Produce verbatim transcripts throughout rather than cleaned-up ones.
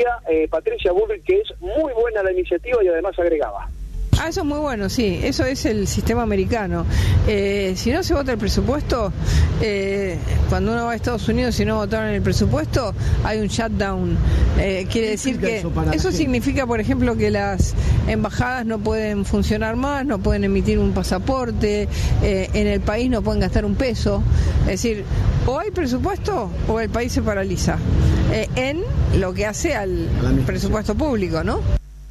eh, Patricia Bullrich que es muy buena la iniciativa y además agregaba. Ah, eso es muy bueno, sí, eso es el sistema americano. Eh, si no se vota el presupuesto, eh, cuando uno va a Estados Unidos y no votaron el presupuesto, hay un shutdown. Eh, quiere decir que eso, eso significa, por ejemplo, que las embajadas no pueden funcionar más, no pueden emitir un pasaporte, eh, en el país no pueden gastar un peso. Es decir, o hay presupuesto o el país se paraliza, eh, en lo que hace al presupuesto público, ¿no?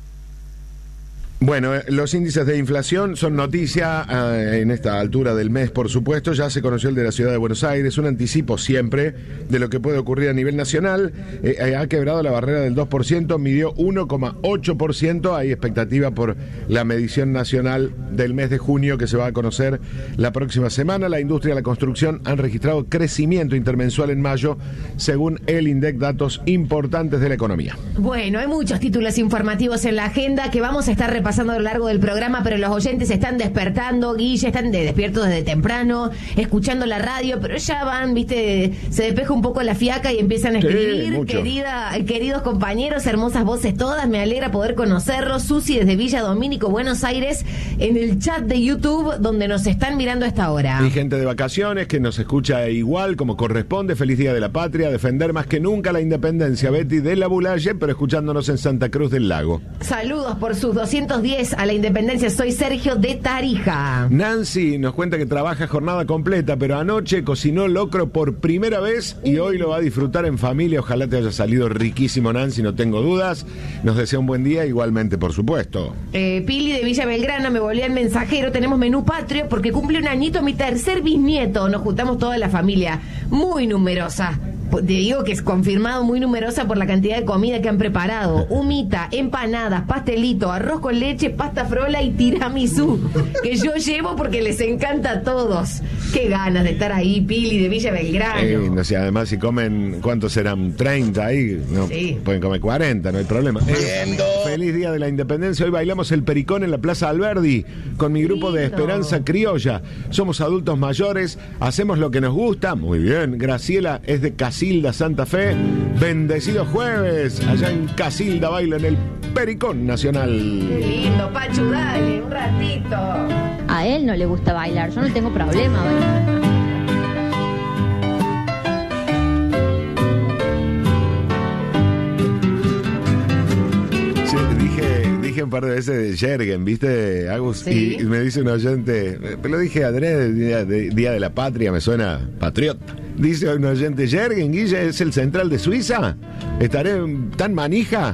Bueno, los índices de inflación son noticia eh, en esta altura del mes, por supuesto. Ya se conoció el de la ciudad de Buenos Aires, un anticipo siempre de lo que puede ocurrir a nivel nacional. Eh, ha quebrado la barrera del dos por ciento, midió uno coma ocho por ciento. Hay expectativa por la medición nacional del mes de junio que se va a conocer la próxima semana. La industria y la construcción han registrado crecimiento intermensual en mayo, según el INDEC, datos importantes de la economía. Bueno, hay muchos títulos informativos en la agenda que vamos a estar repasando pasando a lo largo del programa, pero los oyentes están despertando, Guille, están de, despiertos desde temprano, escuchando la radio, pero ya van, viste, se despeja un poco la fiaca y empiezan a escribir. Sí, querida, queridos compañeros, hermosas voces todas, me alegra poder conocerlos. Susi desde Villa Domínico, Buenos Aires, en el chat de YouTube, donde nos están mirando a esta hora. Y gente de vacaciones que nos escucha igual, como corresponde. Feliz Día de la Patria, defender más que nunca la independencia. Betty de la Bulaye, pero escuchándonos en Santa Cruz del Lago. Saludos por sus doscientos diez a la independencia. Soy Sergio de Tarija. Nancy nos cuenta que trabaja jornada completa, pero anoche cocinó locro por primera vez y hoy lo va a disfrutar en familia. Ojalá te haya salido riquísimo, Nancy, no tengo dudas. Nos desea un buen día igualmente, por supuesto. Eh, Pili de Villa Belgrano me volvió el mensajero. Tenemos menú patrio porque cumple un añito mi tercer bisnieto. Nos juntamos toda la familia, muy numerosa. Te digo que es confirmado, muy numerosa por la cantidad de comida que han preparado. Humita, empanadas, pastelito, arroz con leche, pasta frola y tiramisú, que yo llevo porque les encanta a todos. Qué ganas de estar ahí, Pili de Villa Belgrano. Eh, no sé, además si comen, ¿cuántos serán? treinta ahí, no, sí. Pueden comer cuarenta, no hay problema. Eh, feliz Día de la Independencia. Hoy bailamos el pericón en la Plaza Alberdi con mi grupo de Esperanza Criolla. Somos adultos mayores, hacemos lo que nos gusta. Muy bien. Graciela es de Casilda, Santa Fe. Bendecido jueves. Allá en Casilda bailan el Pericón Nacional. Qué lindo, Pachu, dale, un ratito. A él no le gusta bailar, yo no tengo problema bailar. Sí, dije, dije un par de veces de Jergen, ¿viste, Agus? Sí. Y, y me dice un oyente, pero lo dije adrede, día de, día de la Patria, me suena patriota. Dice un oyente, Jergen, Guille, ¿es el central de Suiza? ¿Estaré tan manija?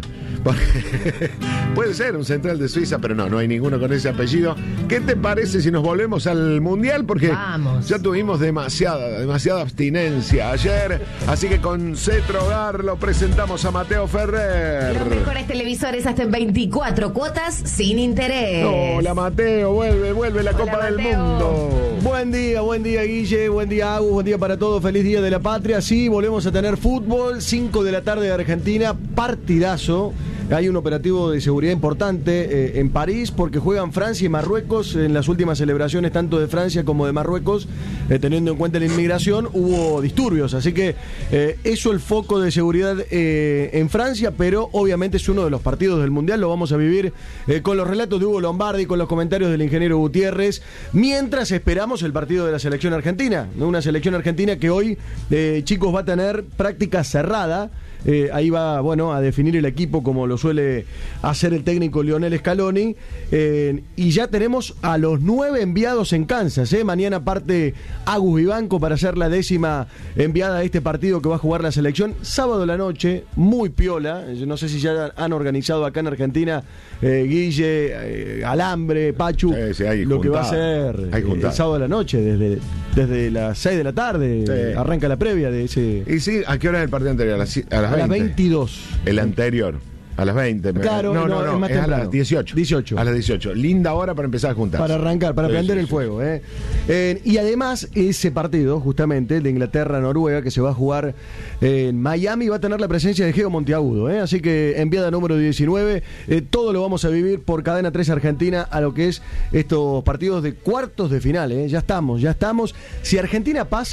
Puede ser un central de Suiza, pero no, no hay ninguno con ese apellido. ¿Qué te parece si nos volvemos al Mundial? Porque Vamos. ya tuvimos demasiada, demasiada abstinencia ayer. Así que con Cetro Hogar lo presentamos a Mateo Ferrer. Los mejores televisores hasta en veinticuatro cuotas sin interés. Hola Mateo, vuelve, vuelve la Hola, Copa del Mateo. Mundo. Buen día, buen día Guille, buen día Agus, buen día para todos, feliz Día de la Patria. Sí, volvemos a tener fútbol, cinco de la tarde de Argentina, partidazo. Hay un operativo de seguridad importante eh, en París porque juegan Francia y Marruecos en las últimas celebraciones tanto de Francia como de Marruecos, eh, teniendo en cuenta la inmigración, hubo disturbios, así que eh, eso el foco de seguridad eh, en Francia, pero obviamente es uno de los partidos del Mundial, lo vamos a vivir eh, con los relatos de Hugo Lombardi, con los comentarios del ingeniero Gutiérrez, mientras esperamos el partido de la selección argentina, ¿no? Una selección argentina que hoy, eh, chicos, va a tener práctica cerrada. Eh, ahí va, bueno, a definir el equipo como lo suele hacer el técnico Lionel Scaloni, eh, y ya tenemos a los nueve enviados en Kansas, eh. Mañana parte Agus Vivanco para hacer la décima enviada a este partido que va a jugar la selección, sábado a la noche, muy piola. Yo no sé si ya han organizado acá en Argentina, eh, Guille, eh, Alambre, Pachu, sí, sí, lo juntada, que va a ser eh, el sábado a la noche, desde, desde las seis de la tarde, sí. Arranca la previa de ese... ¿Y sí? ¿A qué hora es el partido anterior? A las, a las A las veintidós. El anterior. A las veinte. Claro, no, no, no, no, es, más es a las dieciocho. dieciocho. A las dieciocho. Linda hora para empezar a juntar. Para arrancar, para sí, prender sí, el fuego. ¿eh? Eh, y además, ese partido, justamente, el de Inglaterra-Noruega, que se va a jugar en Miami, va a tener la presencia de Geo Monteagudo. ¿eh? Así que, enviada número diecinueve, eh, todo lo vamos a vivir por Cadena tres Argentina a lo que es estos partidos de cuartos de final. ¿eh? Ya estamos, ya estamos. Si Argentina pasa,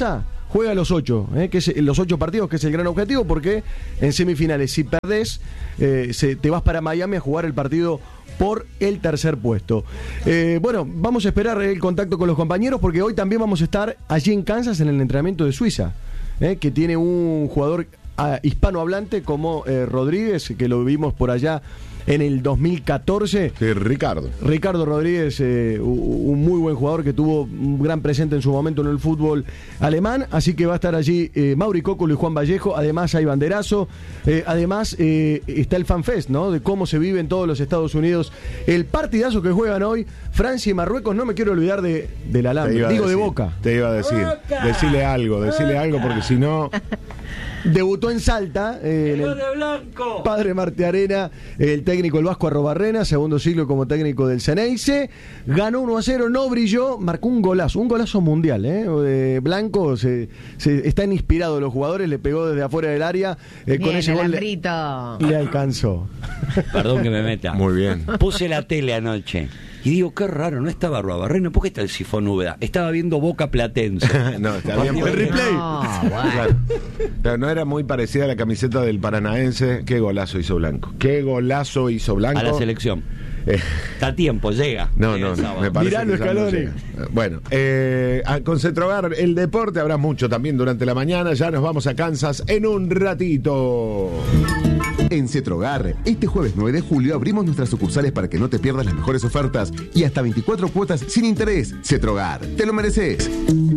juega los ocho, eh, que es los ocho partidos, que es el gran objetivo, porque en semifinales, si perdés, eh, se, te vas para Miami a jugar el partido por el tercer puesto. Eh, bueno, vamos a esperar el contacto con los compañeros, porque hoy también vamos a estar allí en Kansas en el entrenamiento de Suiza, eh, que tiene un jugador uh, hispanohablante como eh, Rodríguez, que lo vimos por allá en el dos mil catorce. Sí, Ricardo. Ricardo Rodríguez, eh, un muy buen jugador que tuvo un gran presente en su momento en el fútbol alemán, así que va a estar allí eh, Mauri Cóculo y Juan Vallejo. Además hay banderazo, eh, además eh, está el FanFest, ¿no? De cómo se vive en todos los Estados Unidos el partidazo que juegan hoy Francia y Marruecos. No me quiero olvidar de, del alambre, digo decir, de Boca. Te iba a decir, Boca. decile algo, decile algo, porque si no... Debutó en Salta, eh, en el Blanco. Padre Marte Arena, el técnico el Vasco Arrobarrena, segundo siglo como técnico del Ceneice, ganó uno a cero, no brilló, marcó un golazo, un golazo mundial, ¿eh? Eh, Blanco, se, se, están inspirados los jugadores, le pegó desde afuera del área, eh, con Bien, ese gol le, le alcanzó. Perdón que me meta. Muy bien. Puse la tele anoche y digo, qué raro, no estaba Arrobarrena, ¿por qué está el sifón Úbeda? Estaba viendo Boca Platense. No, está bien. El replay. No, bueno. Claro. Pero no era muy parecida a la camiseta del Paranaense. Qué golazo hizo Blanco. Qué golazo hizo Blanco. A la selección. Eh, Está a tiempo, llega. No, Llega no, el no, sábado. me parece Miralo, que ya no Scaloni. llega. Bueno, eh, a- con Cetrogar, el deporte habrá mucho también durante la mañana. Ya nos vamos a Kansas en un ratito. En Cetrogar, este jueves nueve de julio abrimos nuestras sucursales para que no te pierdas las mejores ofertas y hasta veinticuatro cuotas sin interés. Cetrogar, te lo mereces.